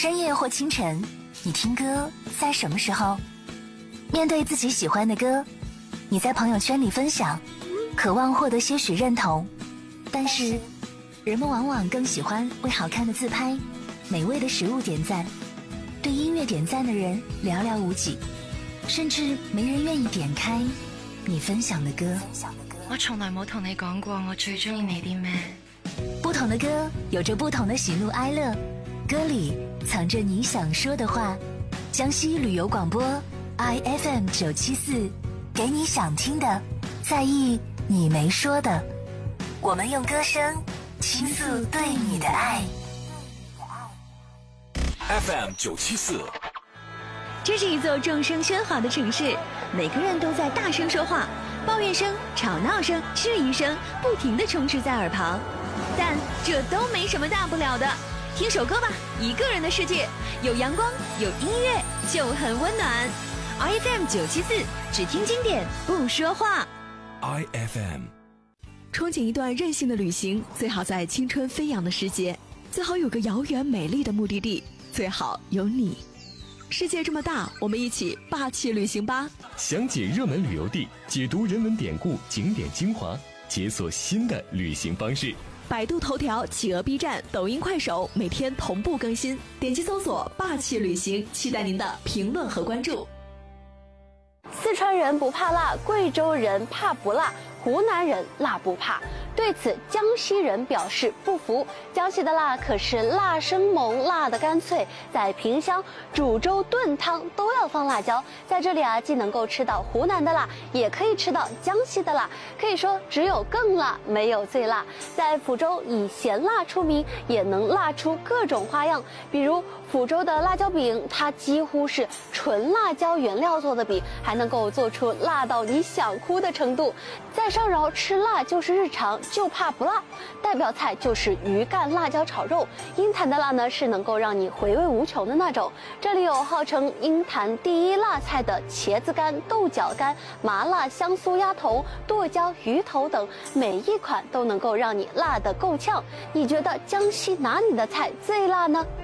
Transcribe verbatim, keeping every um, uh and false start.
深夜或清晨，你听歌在什么时候？面对自己喜欢的歌，你在朋友圈里分享，渴望获得些许认同，但是人们往往更喜欢为好看的自拍、美味的食物点赞，对音乐点赞的人寥寥无几，甚至没人願意點開你分享的歌。 我從來冇同你講過我最中意你啲咩。 不同的歌有着不同的喜怒哀樂，歌裡藏着你想說的話。江西旅遊廣播 I F M 九七四，給你想聽的，在意你沒說的。我們用歌聲傾訴對你的愛。 F M 九七四， 这是一座眾聲喧嘩的城市，每個人都在大聲說話，抱怨聲、吵鬧聲、質疑聲不停地充斥在耳旁，但這都沒什麼大不了的。聽首歌吧，一個人的世界，有陽光，有音樂，就很溫暖。I F M 九七四，只聽經典，不說話。 I F M， 憧憬一段任性的旅行，最好在青春飛揚的時節，最好有個遙遠美麗的目的地，最好有你。世界這麼大，我們一起霸氣旅行吧！ 詳解熱門旅遊地，解讀人文典故、景點精華，解鎖新的旅行方式。 百度頭條、企鵝 B 站、抖音、快手每天同步更新，點擊搜索“霸氣旅行”，期待您的評論和關注。 四川人不怕辣，貴州人怕不辣，湖南人辣不怕。對此，江西人表示不服。江西的辣可是辣生猛，辣的乾脆，在萍鄉煮粥燉湯都要放辣椒。在這裡啊，既能夠吃到湖南的辣，也可以吃到江西的辣，可以說只有更辣，沒有最辣。在福州以鹹辣出名，也能辣出各種花樣。比如福州的辣椒餅，它幾乎是純辣椒原料做的餅，還能夠做出辣到你想哭的程度。在上饒吃辣就是日常，就怕不辣。代表菜就是魚乾辣椒炒肉，鷹潭的辣呢是能夠讓你回味無窮的那種。這裡有號稱鷹潭第一辣菜的茄子乾、豆角乾、麻辣香酥鴨頭、剁椒魚頭等，每一款都能夠讓你辣得夠嗆。你覺得江西哪裡的菜最辣呢？